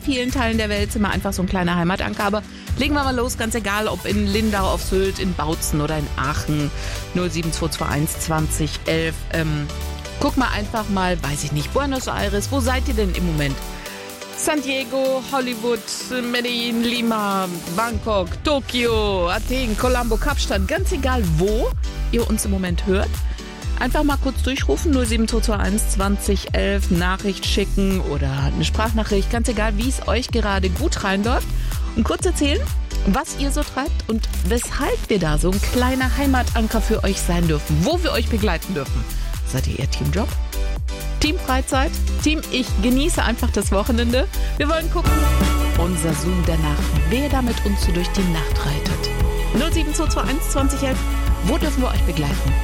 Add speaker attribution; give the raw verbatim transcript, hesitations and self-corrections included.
Speaker 1: vielen Teilen der Welt sind wir einfach so ein kleiner Heimatanker. Aber legen wir mal los, ganz egal, ob in Lindau auf Sylt, in Bautzen oder in Aachen. null sieben zwei zwei eins zwanzig elf. Ähm, guck mal einfach mal, weiß ich nicht, Buenos Aires, wo seid ihr denn im Moment? San Diego, Hollywood, Medellin, Lima, Bangkok, Tokio, Athen, Colombo, Kapstadt, ganz egal wo ihr uns im Moment hört. Einfach mal kurz durchrufen, null sieben zwei zwei eins zwanzig elf, Nachricht schicken oder eine Sprachnachricht, ganz egal, wie es euch gerade gut reinläuft. Und kurz erzählen, was ihr so treibt und weshalb wir da so ein kleiner Heimatanker für euch sein dürfen, wo wir euch begleiten dürfen. Seid ihr eher Teamjob? Team Freizeit? Team ich genieße einfach das Wochenende? Wir wollen gucken, unser Zoom der Nacht, wer da mit uns so durch die Nacht reitet. null sieben zwei zwei eins zwanzig elf, wo dürfen wir euch begleiten?